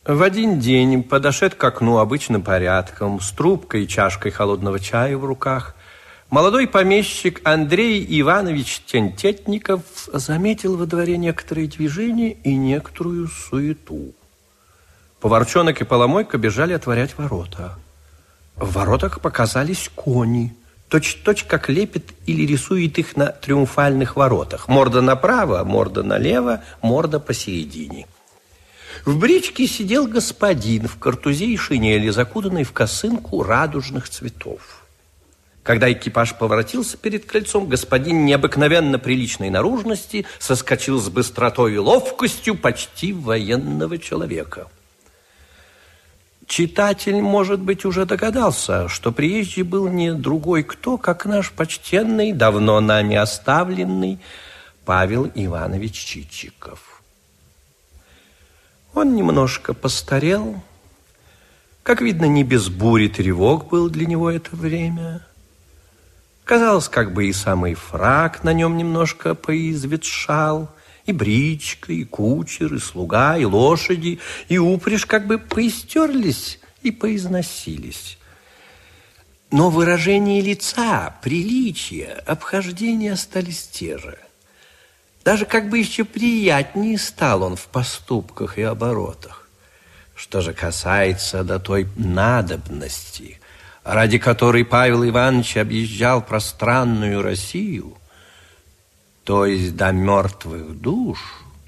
В один день, подошед к окну обычным порядком, с трубкой и чашкой холодного чая в руках, молодой помещик Андрей Иванович Тентетников заметил во дворе некоторые движения и некоторую суету. Поварчонок и поломойка бежали отворять ворота. В воротах показались кони, точь-в-точь, как лепит или рисует их на триумфальных воротах. Морда направо, морда налево, морда посередине. В бричке сидел господин в картузе и шинели, закутанный в косынку радужных цветов. Когда экипаж поворотился перед крыльцом, господин необыкновенно приличной наружности соскочил с быстротой и ловкостью почти военного человека. Читатель, может быть, уже догадался, что приезжий был не другой кто, как наш почтенный, давно нами оставленный Павел Иванович Чичиков. Он немножко постарел. Как видно, не без бури тревог был для него это время. Казалось, как бы и самый фрак на нем немножко поизветшал, и бричка, и кучер, и слуга, и лошади, и упряжь как бы поистерлись и поизносились. Но выражение лица, приличия, обхождения остались те же. Даже как бы еще приятнее стал он в поступках и оборотах. Что же касается до той надобности, ради которой Павел Иванович объезжал пространную Россию, то есть до мертвых душ,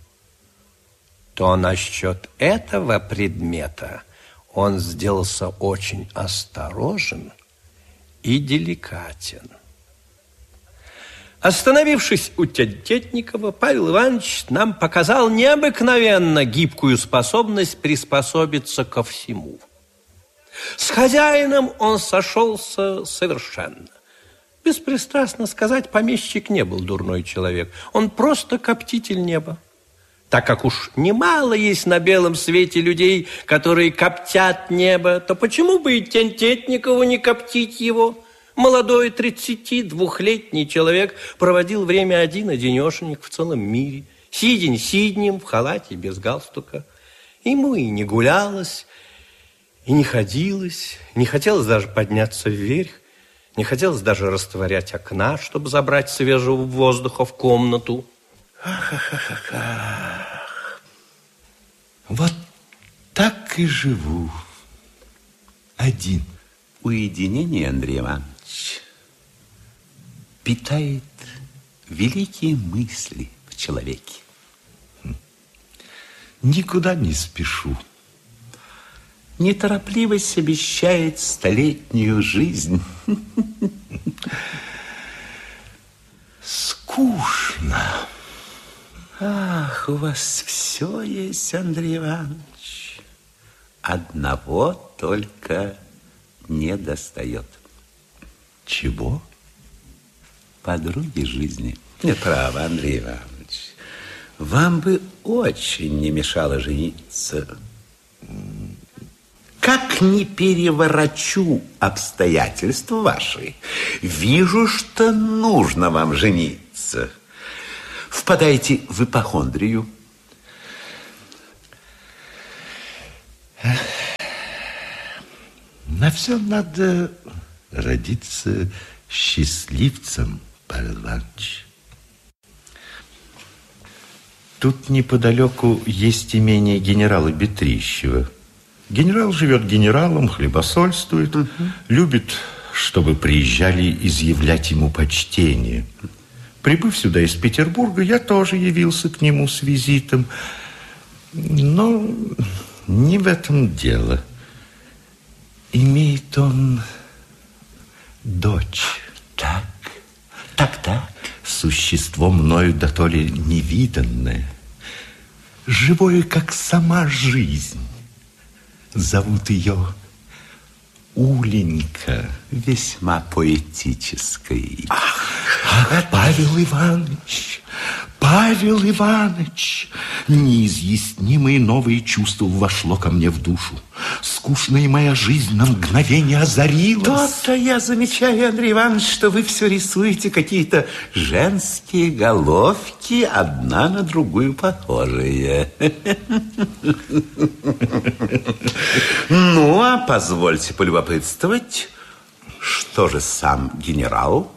то насчет этого предмета он сделался очень осторожен и деликатен. Остановившись у Тентетникова, Павел Иванович нам показал необыкновенно гибкую способность приспособиться ко всему. С хозяином он сошелся совершенно. Беспристрастно сказать, помещик не был дурной человек. Он просто коптитель неба. Так как уж немало есть на белом свете людей, которые коптят небо, то почему бы и Тентетникову не коптить его? Молодой 32-летний человек проводил время один-одинешенек в целом мире, сидень сиднем, в халате, без галстука. Ему и не гулялось, и не ходилось, не хотелось даже подняться вверх, не хотелось даже растворять окна, чтобы забрать свежего воздуха в комнату. Ах. Вот так и живу. Один. Уединение, Андрей Иванович, питает великие мысли в человеке. Никуда не спешу. Неторопливость обещает столетнюю жизнь. Скучно. Ах, у вас все есть, Андрей Иванович. Одного только не достает. Чего? Подруги жизни. Неправо, Андрей Иванович. Вам бы очень не мешало жениться. Как ни переворачу обстоятельства ваши, вижу, что нужно вам жениться. Впадаете в ипохондрию. На все надо родиться счастливцем, Павел Иванович. Тут неподалеку есть имение генерала Бетрищева. Генерал живет генералом, хлебосольствует, любит, чтобы приезжали изъявлять ему почтение. Прибыв сюда из Петербурга, я тоже явился к нему с визитом. Но не в этом дело. Имеет он дочь. Так. Существо мною дотоле невиданное, живое, как сама жизнь. Зовут ее Уленька. Весьма поэтической. Ах, Павел Иванович, Павел Иванович, неизъяснимые новые чувства вошло ко мне в душу. Скучная моя жизнь на мгновение озарилась. То-то я замечаю, Андрей Иванович, что вы все рисуете какие-то женские головки, одна на другую похожие. Ну, а позвольте полюбопытствовать, что же сам генерал?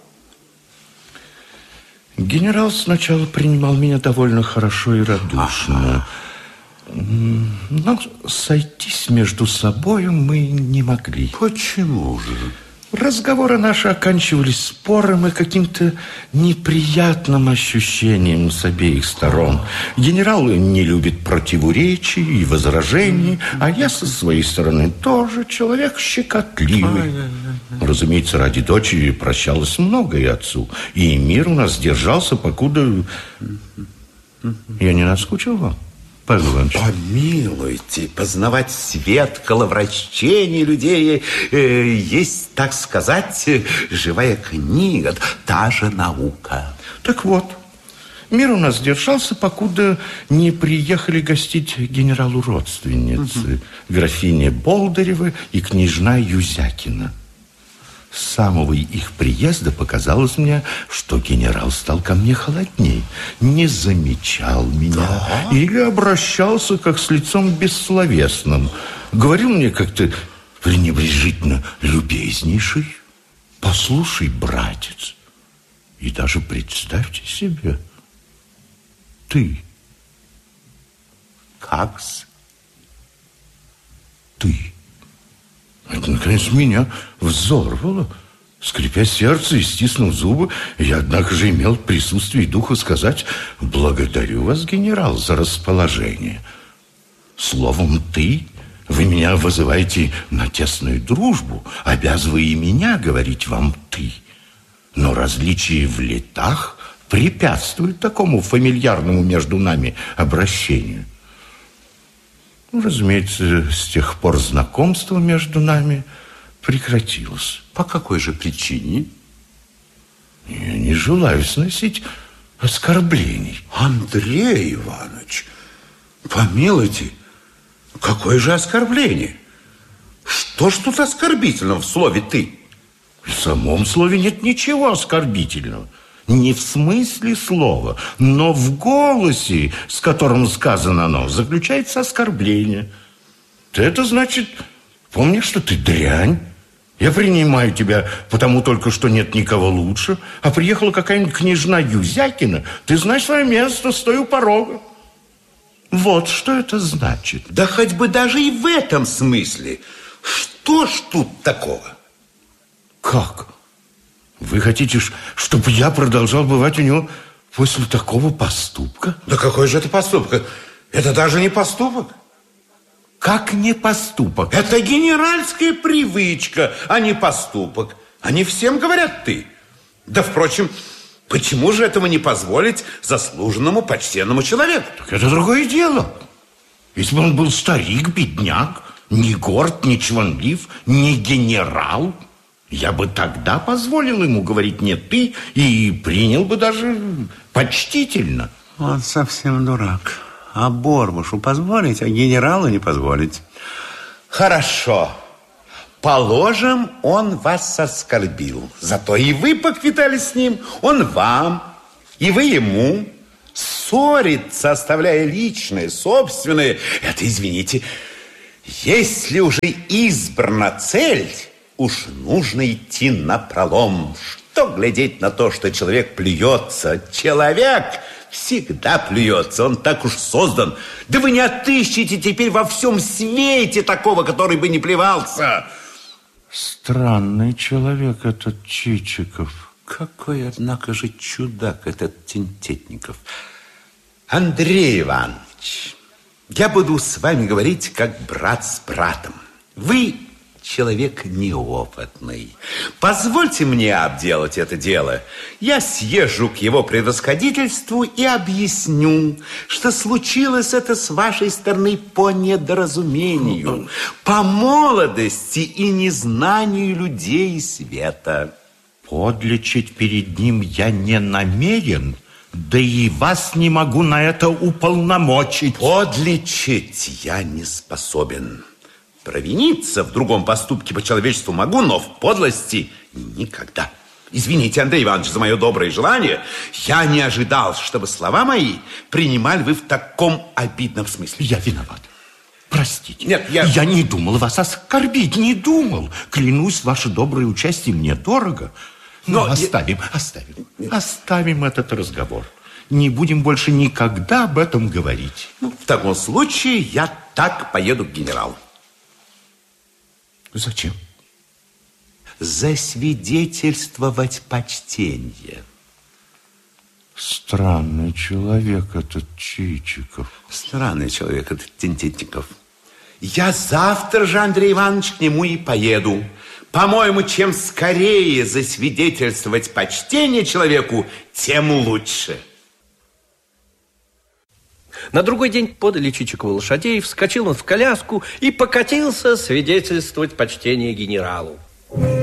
Генерал сначала принимал меня довольно хорошо и радушно. Но сойтись между собой мы не могли. Почему же? Разговоры наши оканчивались спором и каким-то неприятным ощущением с обеих сторон. Генерал не любит противоречий и возражений, а я со своей стороны тоже человек щекотливый. Разумеется, ради дочери прощалось многое отцу, и мир у нас держался, покуда... Я не наскучил вам, Павел Иванович? Помилуйте, познавать свет, коловращение людей есть, так сказать, живая книга, та же наука. Так вот, мир у нас держался, покуда не приехали гостить генералу родственницы, графиня Болдырева и княжна Юзякина. С самого их приезда показалось мне, что генерал стал ко мне холодней, не замечал меня или обращался как с лицом бессловесным. Говорил мне как-то пренебрежительно: любезнейший, послушай, братец. И даже представьте себе, ты. Как-с? Ты. Это, наконец, меня взорвало. Скрипя сердце и стиснув зубы, я, однако же, имел присутствие духа сказать: благодарю вас, генерал, за расположение. Словом, ты, вы меня вызываете на тесную дружбу, обязывая и меня говорить вам ты. Но различие в летах препятствует такому фамильярному между нами обращению. Разумеется, с тех пор знакомство между нами прекратилось. По какой же причине? Я не желаю сносить оскорблений. Андрей Иванович, помилуйте, какое же оскорбление? Что ж тут оскорбительного в слове «ты»? В самом слове нет ничего оскорбительного. Не в смысле слова, но в голосе, с которым сказано оно, заключается оскорбление. Это значит, помни, что ты дрянь. Я принимаю тебя, потому только что нет никого лучше. А приехала какая-нибудь княжна Юзякина, ты знаешь свое место, стой у порога. Вот что это значит. Да хоть бы даже и в этом смысле. Что ж тут такого? Как? Вы хотите, чтобы я продолжал бывать у него после такого поступка? Да какой же это поступок? Это даже не поступок. Как не поступок? Это генеральская привычка, а не поступок. Они всем говорят «ты». Да, впрочем, почему же этого не позволить заслуженному, почтенному человеку? Так это другое дело. Если бы он был старик, бедняк, не горд, не чванлив, не генерал, я бы тогда позволил ему говорить «не ты» и принял бы даже почтительно. Он совсем дурак. А Борбушу позволить, а генералу не позволить. Хорошо. Положим, он вас оскорбил. Зато и вы поквитались с ним. Он вам, и вы ему. Ссориться, оставляя личное, собственное, это, извините, если уже избрана цель, уж нужно идти напролом. Что глядеть на то, что человек плюется? Человек всегда плюется, он так уж создан. Да вы не отыщете теперь во всем свете такого, который бы не плевался. Странный человек этот Чичиков. Какой, однако же, чудак этот Тентетников. Андрей Иванович, я буду с вами говорить как брат с братом. Вы человек неопытный. Позвольте мне обделать это дело. Я съезжу к его превосходительству и объясню, что случилось это с вашей стороны по недоразумению, по молодости и незнанию людей и света. Подлечить перед ним я не намерен, Да и вас не могу на это уполномочить. Подлечить я не способен. Провиниться в другом поступке по человечеству могу, но в подлости никогда. Извините, Андрей Иванович, за мое доброе желание. Я не ожидал, чтобы слова мои принимали вы в таком обидном смысле. Я виноват. Простите. Нет, я не думал вас оскорбить, не думал. Клянусь, ваше доброе участие мне дорого. Но оставим этот разговор. Не будем больше никогда об этом говорить. В таком случае я так поеду к генералу. Зачем? Засвидетельствовать почтение. Странный человек этот Чичиков. Странный человек этот Тинтитников. Я завтра же, Андрей Иванович, к нему и поеду. По-моему, чем скорее засвидетельствовать почтение человеку, тем лучше. На другой день подали Чичикову лошадей, вскочил он в коляску и покатился свидетельствовать почтение генералу.